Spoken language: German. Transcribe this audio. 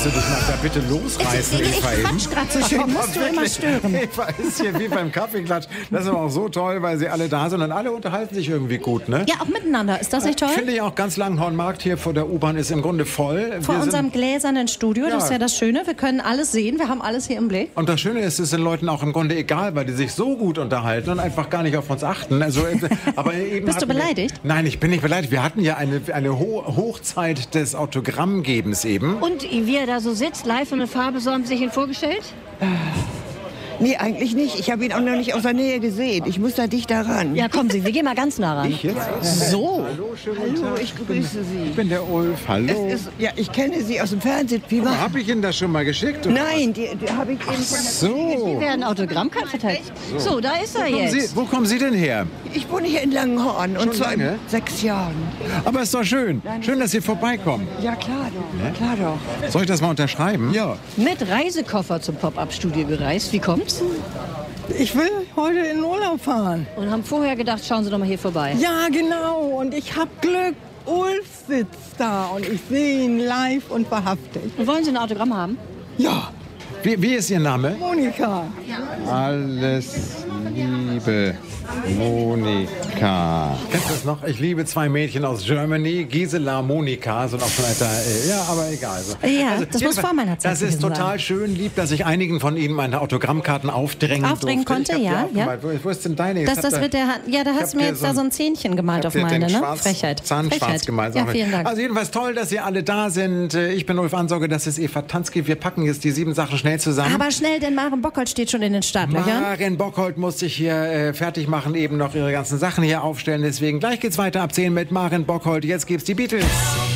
Kannst du dich mal da bitte losreißen, Ich Eva? quatsch gerade so schön, musst du immer stören. Eva ist hier wie beim Kaffeeklatsch. Das ist aber auch so toll, weil sie alle da sind und alle unterhalten sich irgendwie gut, ne? Ja, auch miteinander. Ist das nicht toll? Finde ich auch. Ganz Langenhornmarkt hier vor der U-Bahn ist im Grunde voll. Vor unserem gläsernen Studio, das ist ja das Schöne. Wir können alles sehen, wir haben alles hier im Blick. Und das Schöne ist, es sind Leuten auch im Grunde egal, weil die sich so gut unterhalten und einfach gar nicht auf uns achten. Also, aber eben Bist du beleidigt? Nein, ich bin nicht beleidigt. Wir hatten ja eine Hochzeit des Autogrammgebens eben. Und wie er da so sitzt, live in der Farbe, so haben Sie sich ihn vorgestellt? Nee, eigentlich nicht. Ich habe ihn auch noch nicht aus der Nähe gesehen. Ich muss da dichter ran. Ja, kommen Sie, wir gehen mal ganz nah ran. Ich jetzt? So. Hallo, schönen guten Hallo, Tag. ich grüße Sie. Ich bin der Ulf. Hallo. Ja, ich kenne Sie aus dem Fernsehen. Wie war? Habe ich Ihnen das schon mal geschickt? oder? Nein, die habe ich eben von So. Wir werden Autogrammkarten verteilt. So, da ist er jetzt. Wo kommen Sie denn her? Ich wohne hier in Langenhorn und zwar lange? 6 Jahren. Aber ist doch schön. Schön, dass Sie vorbeikommen. Ja, klar doch. Klar doch. Soll ich das mal unterschreiben? Ja. Mit Reisekoffer zum Pop-Up-Studio gereist. Wie kommt's? Ich will heute in den Urlaub fahren. Und haben vorher gedacht, schauen Sie doch mal hier vorbei. Ja, genau. Und ich habe Glück. Ulf sitzt da und ich sehe ihn live und wahrhaftig. Und wollen Sie ein Autogramm haben? Ja, Wie ist Ihr Name? Monika. Alles Liebe, Monika. Kennst du das noch? Ich liebe zwei Mädchen aus Germany, Gisela, Monika, sind auch schon alter, ja, aber egal. So. Ja, das muss jedenfalls, vor meiner Zeit Das ist gewesen total sein. schön, lieb, dass ich einigen von Ihnen meine Autogrammkarten aufdrängen Aufdrängen durfte. konnte, Ich hab ja, die ja. aufgemalt. Wo ist denn deine? Das wird der, ja, da hast du mir jetzt da so ein Zähnchen gemalt auf meine, ne? Frechheit. Zahnschwarz Frechheit. gemalt. Ja, vielen Dank. Also jedenfalls toll, dass Sie alle da sind. Ich bin Ulf Ansauger, das ist Eva Tansky. Wir packen jetzt die 7 Sachen schnell zusammen. Aber schnell, denn Maren Bockholdt steht schon in den Startlöchern. Maren Bockholdt muss sich hier fertig machen, eben noch ihre ganzen Sachen hier aufstellen. Deswegen gleich geht's weiter ab 10 mit Maren Bockholdt. Jetzt gibt's die Beatles.